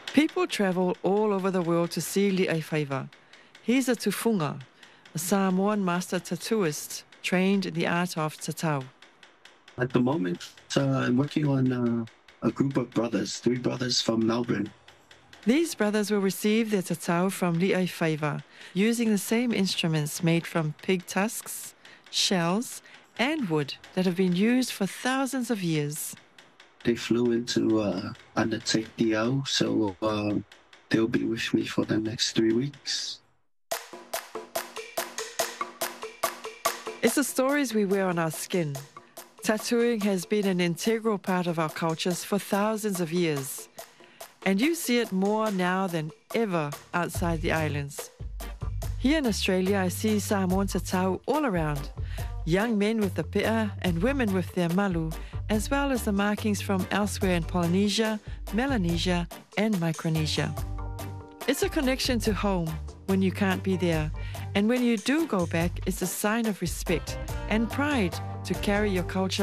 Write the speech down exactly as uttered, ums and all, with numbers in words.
People travel all over the world to see Li'aifaiva. He's a tufunga, a Samoan master tattooist trained in the art of tatau. At the moment, uh, I'm working on uh, a group of brothers, three brothers from Melbourne. These brothers will receive their tatau from Li'aifaiva using the same instruments made from pig tusks, shells, and wood that have been used for thousands of years. They flew in to uh, undertake the au, so uh, they'll be with me for the next three weeks. It's the stories we wear on our skin. Tattooing has been an integral part of our cultures for thousands of years. And you see it more now than ever outside the islands. Here in Australia, I see Samoan tatau all around. Young men with the pe'a and women with their malu, as well as the markings from elsewhere in Polynesia, Melanesia and Micronesia. It's a connection to home when you can't be there. And when you do go back, it's a sign of respect and pride to carry your culture